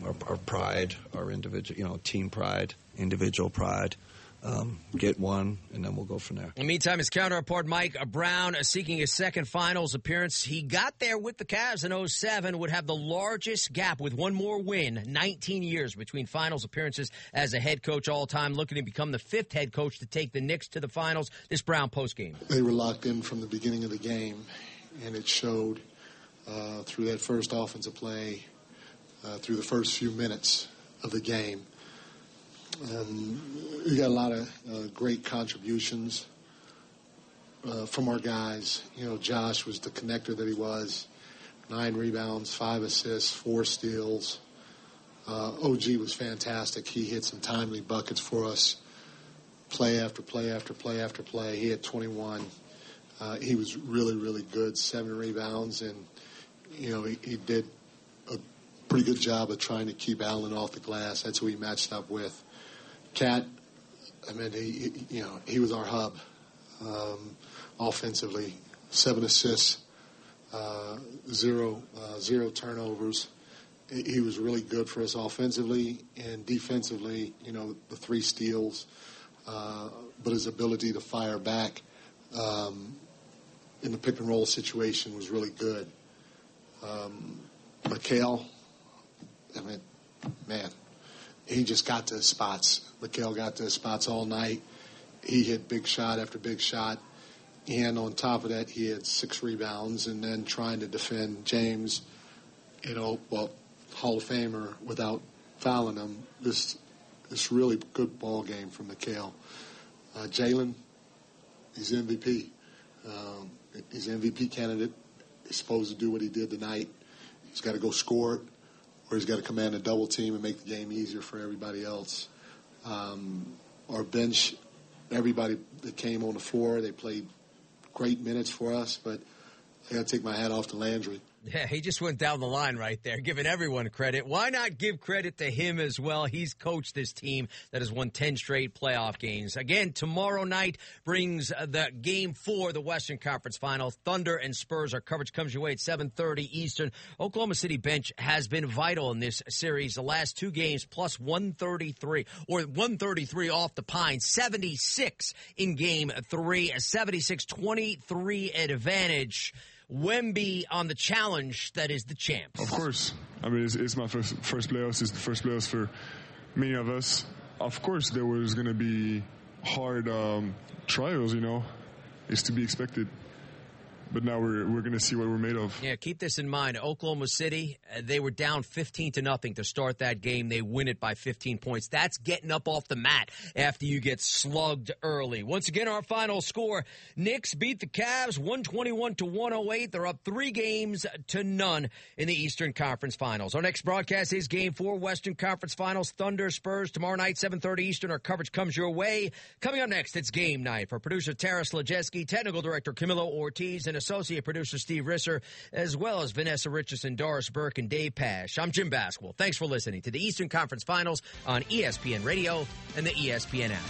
our pride, our individual, team pride, individual pride. Get one, and then we'll go from there. In the meantime, his counterpart, Mike Brown, seeking his second finals appearance. He got there with the Cavs in 2007, would have the largest gap with one more win, 19 years between finals appearances as a head coach all time, looking to become the fifth head coach to take the Knicks to the finals. This Brown postgame. They were locked in from the beginning of the game, and it showed through that first offensive play, through the first few minutes of the game. We got a lot of great contributions from our guys. Josh was the connector that he was. 9 rebounds, 5 assists, 4 steals. OG was fantastic. He hit some timely buckets for us. Play after play after play after play. He had 21. He was really, really good. 7 rebounds, and he did a pretty good job of trying to keep Allen off the glass. That's who he matched up with. Cat, he was our hub offensively. 7 assists, 0 turnovers. He was really good for us offensively and defensively. The 3 steals, but his ability to fire back in the pick and roll situation was really good. Mikal, man. He just got to his spots. Mikal got to his spots all night. He hit big shot after big shot. And on top of that, he had 6 rebounds. And then trying to defend James, Hall of Famer, without fouling him. This really good ball game from Mikal. Jalen, he's MVP. He's an MVP candidate. He's supposed to do what he did tonight. He's got to go score it, or he's got to command a double team and make the game easier for everybody else. Our bench, everybody that came on the floor, they played great minutes for us, but I got to take my hat off to Landry. Yeah, he just went down the line right there, giving everyone credit. Why not give credit to him as well? He's coached this team that has won 10 straight playoff games. Again, tomorrow night brings the Game 4, the Western Conference Final. Thunder and Spurs. Our coverage comes your way at 7:30 Eastern. Oklahoma City bench has been vital in this series. The last 2 games plus 133 off the pine. 76 in Game 3, a 76-23 advantage. Wemby on the challenge that is the champs. Of course. I mean, it's my first playoffs. It's the first playoffs for many of us. Of course, there was going to be hard trials, It's to be expected. But now we're going to see what we're made of. Yeah, keep this in mind. Oklahoma City, they were down 15-0 to start that game. They win it by 15 points. That's getting up off the mat after you get slugged early. Once again, our final score, Knicks beat the Cavs 121-108. They're up 3-0 in the Eastern Conference Finals. Our next broadcast is Game 4, Western Conference Finals, Thunder Spurs. Tomorrow night, 7:30 Eastern. Our coverage comes your way. Coming up next, it's Game Night. For producer Tara Slajeski, technical director Camilo Ortiz, and associate producer Steve Risser, as well as Vanessa Richardson, Doris Burke, and Dave Pash. I'm Jim Basquill. Thanks for listening to the Eastern Conference Finals on ESPN Radio and the ESPN app.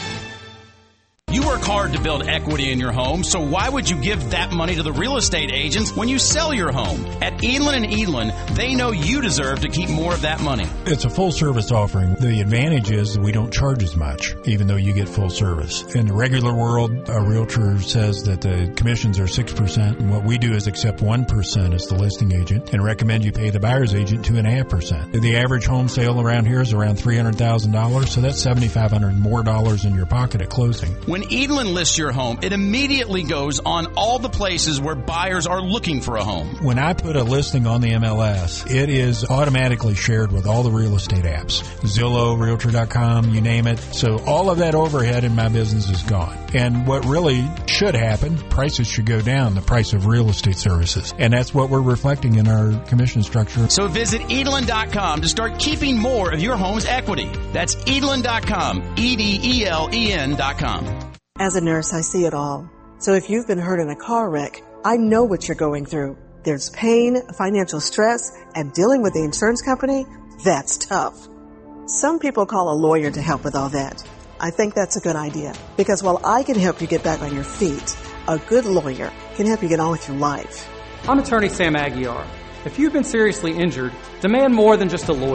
You work hard to build equity in your home, so why would you give that money to the real estate agents when you sell your home? At Edlin & Edlin, they know you deserve to keep more of that money. It's a full-service offering. The advantage is that we don't charge as much, even though you get full service. In the regular world, a realtor says that the commissions are 6%, and what we do is accept 1% as the listing agent and recommend you pay the buyer's agent 2.5%. The average home sale around here is around $300,000, so that's $7,500 more dollars in your pocket at closing. When Edlin lists your home, it immediately goes on all the places where buyers are looking for a home. When I put a listing on the MLS, it is automatically shared with all the real estate apps. Zillow, Realtor.com, you name it. So all of that overhead in my business is gone. And what really should happen, prices should go down, the price of real estate services. And that's what we're reflecting in our commission structure. So visit Edlin.com to start keeping more of your home's equity. That's Edlin.com, EDELEN.com. As a nurse, I see it all. So if you've been hurt in a car wreck, I know what you're going through. There's pain, financial stress, and dealing with the insurance company, that's tough. Some people call a lawyer to help with all that. I think that's a good idea, because while I can help you get back on your feet, a good lawyer can help you get on with your life. I'm attorney Sam Aguiar. If you've been seriously injured, demand more than just a lawyer.